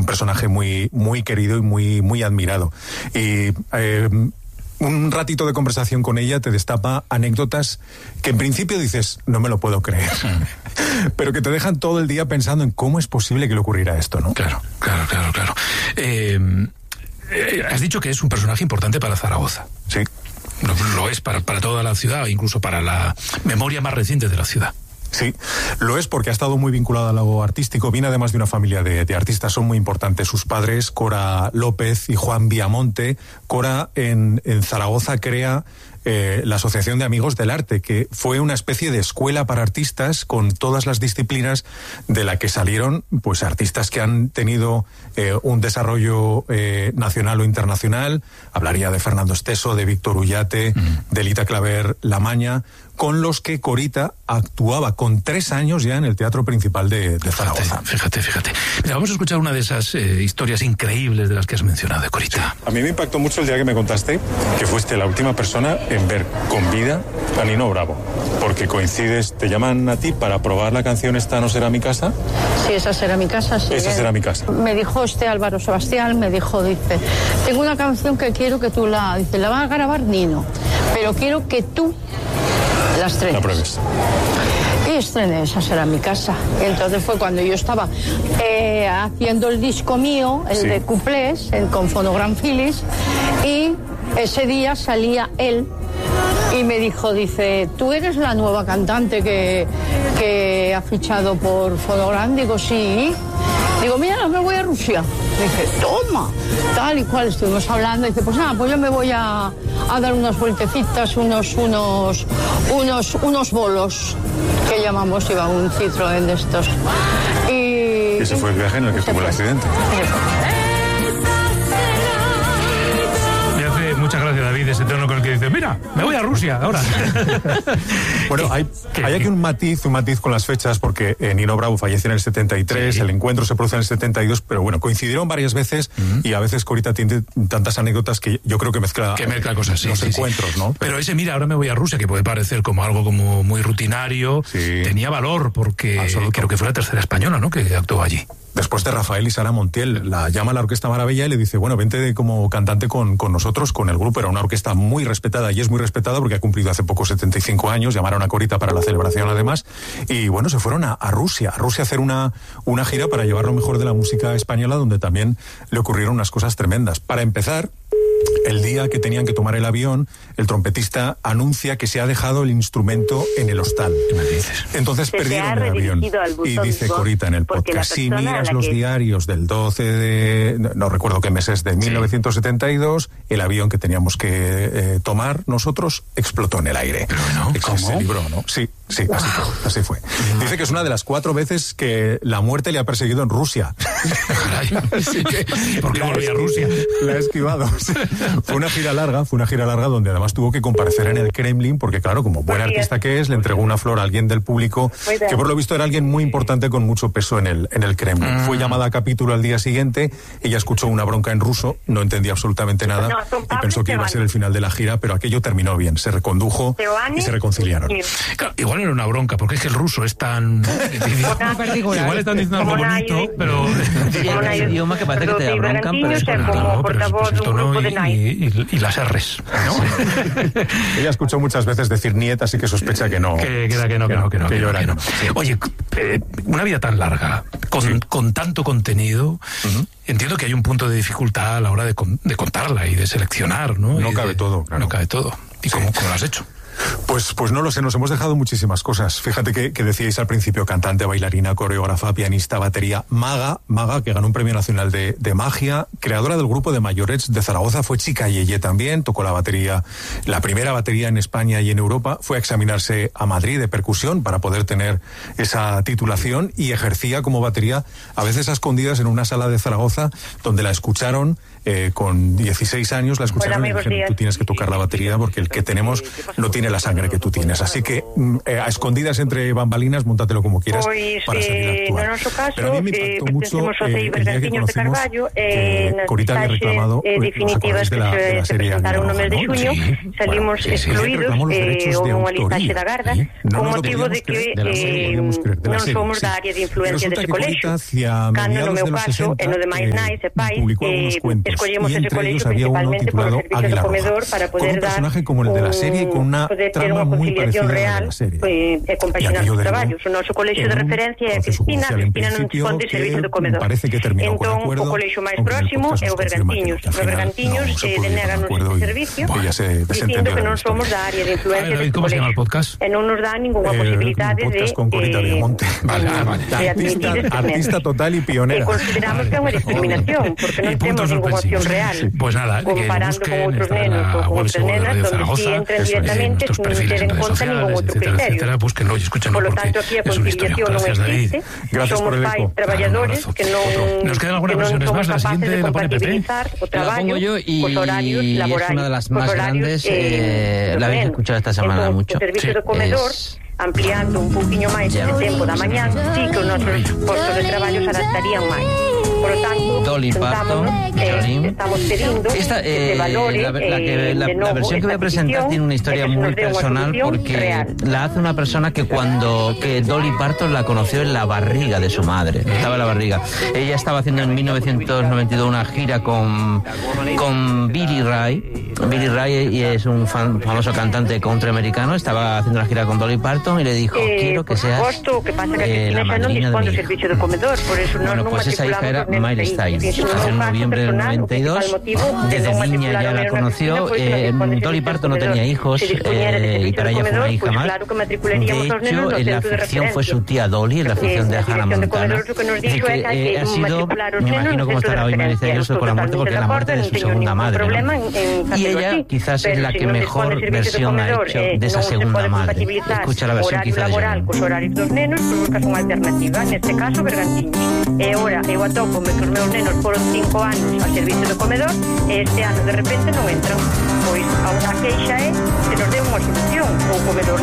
un personaje muy, muy querido y muy, muy admirado. Y un ratito de conversación con ella te destapa anécdotas que en principio dices, no me lo puedo creer, pero que te dejan todo el día pensando en cómo es posible que le ocurriera esto, ¿no? Claro. Has dicho que es un personaje importante para Zaragoza. Sí. Lo es para toda la ciudad, incluso para la memoria más reciente de la ciudad. Sí, lo es porque ha estado muy vinculado al lado artístico. Viene además de una familia de artistas, son muy importantes sus padres, Cora López y Juan Viamonte. Cora en Zaragoza crea la Asociación de Amigos del Arte, que fue una especie de escuela para artistas con todas las disciplinas de la que salieron pues artistas que han tenido un desarrollo nacional o internacional. Hablaría de Fernando Esteso, de Víctor Ullate, de Lita Claver Lamaña, con los que Corita actuaba con 3 años ya en el Teatro Principal de Zaragoza. Fíjate. Mira, vamos a escuchar una de esas historias increíbles de las que has mencionado de Corita. Sí. A mí me impactó mucho el día que me contaste que fuiste la última persona en ver con vida a Nino Bravo, porque coincides, te llaman a ti para probar la canción Esta no será mi casa. Sí, esa será mi casa, sí. Esa será mi casa. Me dijo Álvaro Sebastián, dice, tengo una canción que quiero que tú la va a grabar Nino, pero quiero que tú la estrenes. La pruebes. Y estrené Esa será mi casa. Y entonces fue cuando yo estaba haciendo el disco mío, el de cuplés, con Phonogram Phillies, y ese día salía él y me dijo, dice, ¿tú eres la nueva cantante que ha fichado por Phonogram? Digo, sí. Digo, mira, me voy a Rusia. Dije, toma, tal y cual. Estuvimos hablando. Dice, pues nada, pues yo me voy a dar unas vueltecitas, unos bolos, que llamamos, iba un Citroën de estos. Y ese fue el viaje en el que tuvo el accidente. Muchas gracias, David, ese tono con el que dice, mira, me voy a Rusia ahora. Bueno, hay aquí un matiz con las fechas, porque Nino Bravo fallece en el 73, el encuentro se produce en el 72, pero bueno, coincidieron varias veces y a veces Corita tiene tantas anécdotas que yo creo que mezcla cosas, los encuentros, ¿no? Pero ese, mira, ahora me voy a Rusia, que puede parecer como algo como muy rutinario, tenía valor, porque creo que fue la tercera española, ¿no?, que actuó allí. Después de Rafael y Sara Montiel, la llama a la Orquesta Maravilla y le dice, bueno, vente como cantante con nosotros, con el grupo. Era una orquesta muy respetada y es muy respetada porque ha cumplido hace poco 75 años, llamaron a Corita para la celebración además, y bueno, se fueron a Rusia a hacer una gira para llevar lo mejor de la música española, donde también le ocurrieron unas cosas tremendas. Para empezar, el día que tenían que tomar el avión, el trompetista anuncia que se ha dejado el instrumento en el hostal. ¿Qué me dices? Entonces perdieron el avión. Y dice Corita en el podcast, si miras los diarios del 12 de... no recuerdo qué mes es, de 1972, el avión que teníamos que tomar nosotros explotó en el aire. Pero no, ¿cómo? Se libró, ¿no? Sí, así fue. Dice que es una de las 4 veces que la muerte le ha perseguido en Rusia. ¿Por qué volví a Rusia? La ha esquivado. Fue una gira larga donde además tuvo que comparecer en el Kremlin, porque claro, como buen artista que es, le entregó una flor a alguien del público que por lo visto era alguien muy importante con mucho peso en el Kremlin. Fue llamada a capítulo al día siguiente, ella escuchó una bronca en ruso, no entendía absolutamente nada y pensó que iba a ser el final de la gira, pero aquello terminó bien, se recondujo y se reconciliaron. Claro, igual era una bronca, porque es que el ruso es tan... igual están diciendo algo bonito, pero... Es un idioma que parece que te da bronca, pero es con y las R's, ¿no? Ella escuchó muchas veces decir niet, así que sospecha que no. Que no. Oye, una vida tan larga, con tanto contenido, entiendo que hay un punto de dificultad a la hora de contarla y de seleccionar, ¿no? No cabe todo, claro. No cabe todo. ¿Y cómo lo has hecho? Pues no lo sé, nos hemos dejado muchísimas cosas. Fíjate que decíais al principio, cantante, bailarina, coreógrafa, pianista, batería, maga, que ganó un premio nacional de magia, creadora del grupo de Mayorets de Zaragoza, fue chica Yeye también, tocó la batería, la primera batería en España y en Europa, fue a examinarse a Madrid de percusión para poder tener esa titulación y ejercía como batería a veces a escondidas en una sala de Zaragoza donde la escucharon con 16 años, la escucharon y dijeron, tú tienes que tocar la batería porque el que tenemos no tiene tiene la sangre que tú tienes. Así que a escondidas entre bambalinas, móntatelo como quieras para seguir actuando. No noso caso, pero a mí me impactó mucho el día que conocimos que Corita había reclamado definitivas de la serie presentaron no mes de xuño, salimos excluídos houve unha listaxe da Garda con motivo de que non somos da área de influencia dese colexo. Cando no meu caso, e no de máis nais e pais, escollemos ese colexo principalmente por o servicio de comedor para poder dar poder ter unha conciliación real e compaxinar os traballos. O noso colexo de referencia é Cristina non responde servicio de comedor. Entón, o colexo máis próximo é o Bergantiños. O Bergantiños denéganos este servicio dicindo que non somos da área de influencia deste colexo e non nos dan ninguna posibilidade de admitir este artista total y pionera. Consideramos que é unha discriminación porque non temos ninguna opción real comparando con outros nenos ou con outras nenas donde si entran directamente sin ter en conta ningún outro criterio. Por lo tanto, aquí a conciliación non existe. Somos pais traballadores que non somos capaces de compatibilizar o traballo cos horarios laborais. Es una de las más grandes, la habéis escuchado esta semana mucho. O servicio de comedor, ampliando un poquinho máis o tempo da mañá, sí que os nosos postos de traballo se adaptarían máis. Por lo tanto, Dolly Parton, estamos pidiendo que se valore la versión que voy a presentar tiene una historia muy personal porque la hace una persona que Dolly Parton la conoció en la barriga de su madre. Estaba en la barriga. Ella estaba haciendo en 1992 una gira con Billy Ray. Billy Ray es un famoso cantante country americano. Estaba haciendo la gira con Dolly Parton y le dijo, quiero que seas la madrina de mi hijo. Bueno, pues esa hija era Miley Cyrus. En noviembre del 92, desde niña ya la conoció. Dolly Parton no tenía hijos y para ella fue una hija más. De hecho, en la ficción fue su tía Dolly, en la ficción de Hannah Montana. Así que ha sido, me imagino cómo estará hoy Miley Cyrus con la muerte, porque es la muerte de su segunda madre, ¿no? Y ella quizás es la que mejor versión ha hecho de esa segunda madre. Escucha la versión quizás de laboral cos horarios dos nenos, pues buscas unha alternativa, neste caso Bergantiños. E agora eu atópome que os meus nenos foron 5 anos a servicio de comedor e este ano de repente non entran. Pois a queixa é que nos dé unha solución. O comedor